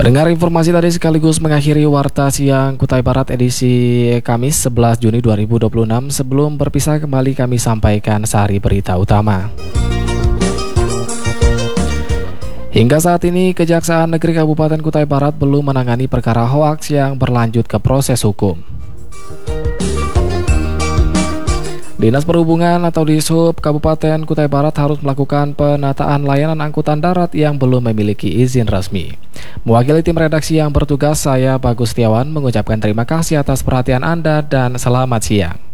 Pendengar, informasi tadi sekaligus mengakhiri Warta Siang Kutai Barat edisi Kamis 11 Juni 2026. Sebelum berpisah kembali kami sampaikan sehari berita utama. Hingga saat ini Kejaksaan Negeri Kabupaten Kutai Barat belum menangani perkara hoaks yang berlanjut ke proses hukum. Dinas Perhubungan atau Dishub Kabupaten Kutai Barat harus melakukan penataan layanan angkutan darat yang belum memiliki izin resmi. Mewakili tim redaksi yang bertugas, saya Bagus Setiawan mengucapkan terima kasih atas perhatian Anda dan selamat siang.